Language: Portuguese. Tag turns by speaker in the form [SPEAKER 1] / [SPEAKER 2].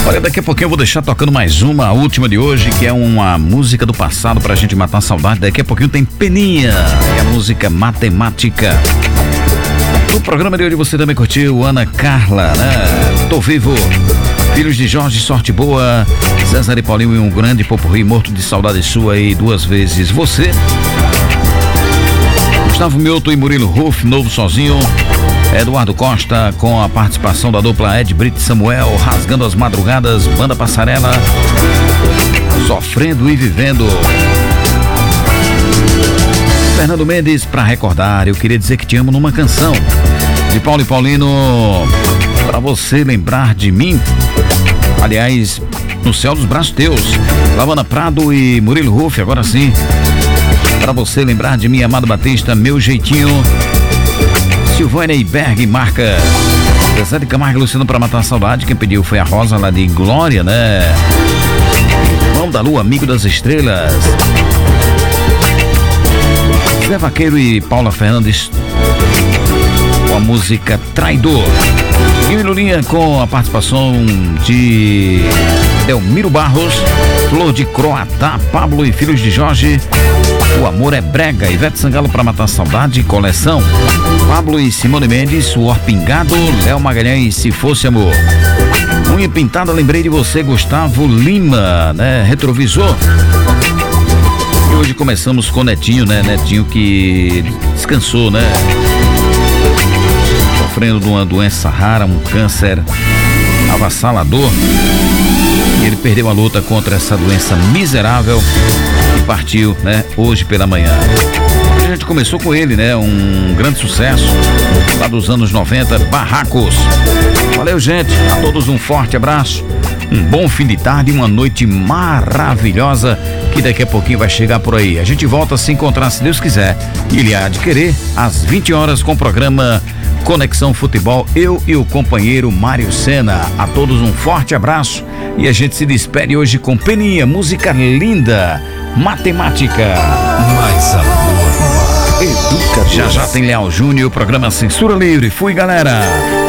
[SPEAKER 1] Olha, daqui a pouquinho eu vou deixar tocando mais uma, a última de hoje, que é uma música do passado pra gente matar a saudade. Daqui a pouquinho tem Peninha, que é a música Matemática. No programa de hoje você também curtiu Ana Carla, né? Tô Vivo, Filhos de Jorge, Sorte Boa, César e Paulinho e um grande popurrí, Morto de Saudade Sua e Duas Vezes Você. Gustavo Mioto e Murilo Ruff, Novo Sozinho. Eduardo Costa com a participação da dupla Ed Brito e Samuel, Rasgando as Madrugadas, Banda Passarela, Sofrendo e Vivendo. Fernando Mendes, Pra Recordar, Eu Queria Dizer Que Te Amo numa Canção. De Paulo e Paulino, Pra Você Lembrar de Mim. Aliás, No Céu dos Braços Teus. Lavana Prado e Murilo Ruff, agora sim. Pra Você Lembrar de Mim, Amado Batista, Meu Jeitinho. Silvânia Berg marca Zé de Camargo e Luciano Pra Matar a Saudade. Quem pediu foi a Rosa lá de Glória, né? Irmão da Lua, Amigo das Estrelas. Zé Vaqueiro e Paula Fernandes com a música Traidor. E o Lulinha com a participação de Delmiro Barros, Flor de Croatá, Pablo e Filhos de Jorge. O Amor é Brega, Ivete Sangalo Pra Matar a Saudade, Coleção. Pablo e Simone Mendes, Suor Pingado, Léo Magalhães, Se Fosse Amor. Unha Pintada, Lembrei de Você, Gustavo Lima, né? Retrovisor. E hoje começamos com Netinho, né? Netinho que descansou, né? Sofrendo de uma doença rara, um câncer avassalador. E ele perdeu a luta contra essa doença miserável e partiu, né? Hoje pela manhã. A gente começou com ele, né? Um grande sucesso lá dos anos 90, Barracos. Valeu, gente. A todos um forte abraço. Um bom fim de tarde e uma noite maravilhosa que daqui a pouquinho vai chegar por aí. A gente volta a se encontrar, se Deus quiser. E ele há de querer, às 20 horas com o programa Conexão Futebol, eu e o companheiro Mário Sena. A todos um forte abraço e a gente se despede hoje com Peninha, música linda, Matemática.
[SPEAKER 2] Mais amor, educador.
[SPEAKER 1] Já tem Leal Júnior, programa Censura Livre. Fui, galera.